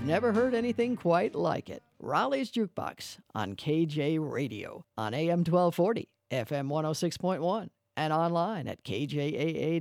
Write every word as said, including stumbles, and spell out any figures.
never heard anything quite like it. Raleigh's Jukebox on K J Radio on A M twelve forty, F M one oh six point one, and online at K J A A